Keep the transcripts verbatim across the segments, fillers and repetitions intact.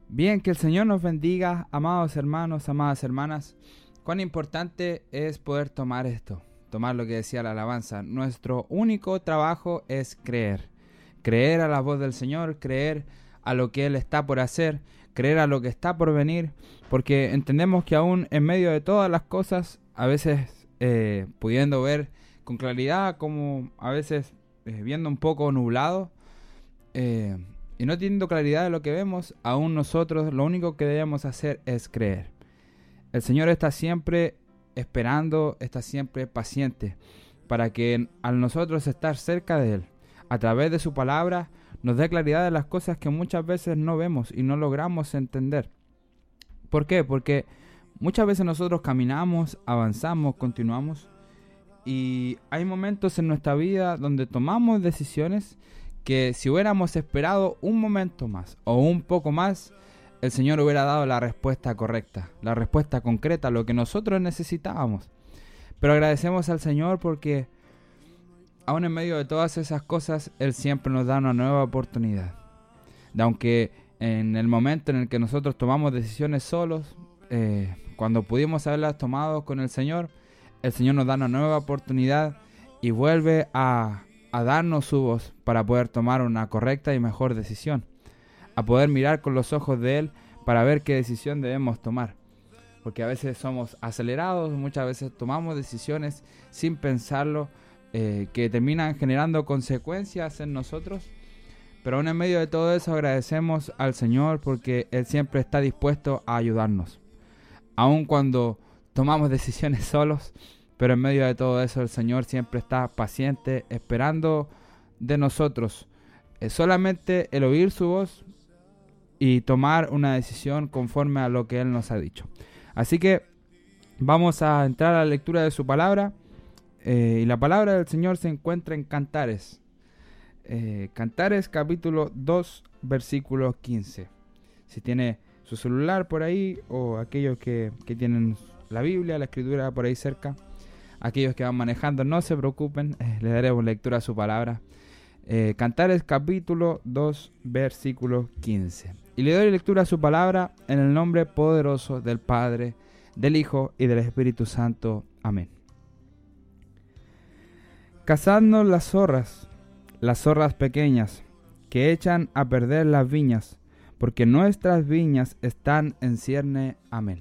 Bien, que el Señor nos bendiga, amados hermanos, amadas hermanas. Cuán importante es poder tomar esto, tomar lo que decía la alabanza. Nuestro único trabajo es creer. Creer a la voz del Señor, creer a lo que Él está por hacer, creer a lo que está por venir, porque entendemos que aún en medio de todas las cosas, a veces eh, pudiendo ver con claridad, como a veces eh, viendo un poco nublado, eh, y no teniendo claridad de lo que vemos, aún nosotros lo único que debemos hacer es creer. El Señor está siempre esperando, está siempre paciente, para que al nosotros estar cerca de Él, a través de su palabra, nos dé claridad de las cosas que muchas veces no vemos y no logramos entender. ¿Por qué? Porque muchas veces nosotros caminamos, avanzamos, continuamos, y hay momentos en nuestra vida donde tomamos decisiones que si hubiéramos esperado un momento más o un poco más, el Señor hubiera dado la respuesta correcta, la respuesta concreta, lo que nosotros necesitábamos. Pero agradecemos al Señor porque aún en medio de todas esas cosas, Él siempre nos da una nueva oportunidad. De aunque en el momento en el que nosotros tomamos decisiones solos, eh, cuando pudimos haberlas tomado con el Señor, el Señor nos da una nueva oportunidad y vuelve a... a darnos su voz para poder tomar una correcta y mejor decisión, a poder mirar con los ojos de Él para ver qué decisión debemos tomar, porque a veces somos acelerados, muchas veces tomamos decisiones sin pensarlo, eh, que terminan generando consecuencias en nosotros, pero aún en medio de todo eso agradecemos al Señor porque Él siempre está dispuesto a ayudarnos, aun cuando tomamos decisiones solos. Pero en medio de todo eso el Señor siempre está paciente, esperando de nosotros eh, solamente el oír su voz y tomar una decisión conforme a lo que Él nos ha dicho. Así que vamos a entrar a la lectura de su palabra. Eh, y la palabra del Señor se encuentra en Cantares. Eh, Cantares capítulo dos, versículo quince. Si tiene su celular por ahí o aquellos que, que tienen la Biblia, la Escritura por ahí cerca. Aquellos que van manejando, no se preocupen, eh, le daremos lectura a su palabra. Eh, Cantares capítulo dos, versículo quince. Y le doy lectura a su palabra en el nombre poderoso del Padre, del Hijo y del Espíritu Santo. Amén. Cazadnos las zorras, las zorras pequeñas, que echan a perder las viñas, porque nuestras viñas están en cierne. Amén.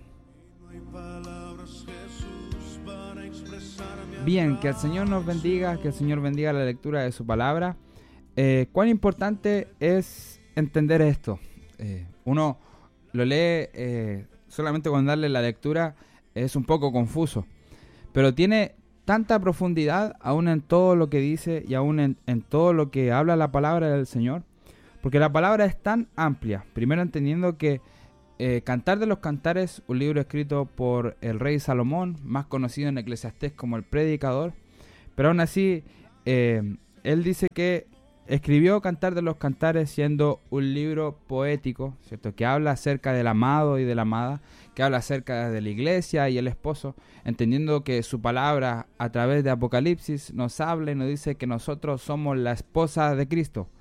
Bien, que el Señor nos bendiga, que el Señor bendiga la lectura de su palabra. Eh, cuán importante es entender esto. Eh, uno lo lee eh, solamente con darle la lectura, es un poco confuso, pero tiene tanta profundidad aún en todo lo que dice y aún en, en todo lo que habla la palabra del Señor, porque la palabra es tan amplia. Primero entendiendo que Eh, Cantar de los Cantares, un libro escrito por el rey Salomón, más conocido en Eclesiastés como el Predicador, pero aún así eh, él dice que escribió Cantar de los Cantares siendo un libro poético, ¿cierto? Que habla acerca del amado y de la amada, que habla acerca de la iglesia y el esposo, entendiendo que su palabra a través de Apocalipsis nos habla y nos dice que nosotros somos la esposa de Cristo,